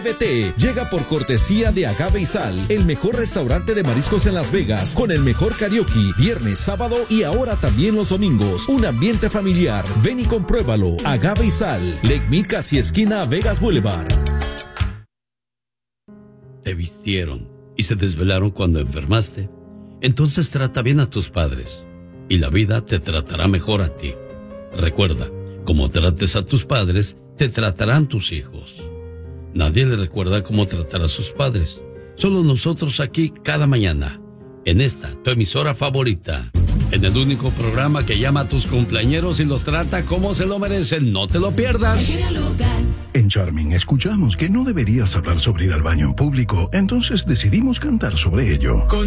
Atrévete llega por cortesía de Agave y Sal, el mejor restaurante de mariscos en Las Vegas, con el mejor karaoke, viernes, sábado y ahora también los domingos. Un ambiente familiar. Ven y compruébalo. Agave y Sal, Lake Mead, casi esquina Vegas Boulevard. Te vistieron y se desvelaron cuando enfermaste. Entonces trata bien a tus padres y la vida te tratará mejor a ti. Recuerda, como trates a tus padres, te tratarán tus hijos. Nadie le recuerda cómo tratar a sus padres. Solo nosotros aquí cada mañana, en esta, tu emisora favorita. En el único programa que llama a tus cumpleañeros y los trata como se lo merecen. No te lo pierdas. En Charming escuchamos que no deberías hablar sobre ir al baño en público, entonces decidimos cantar sobre ello.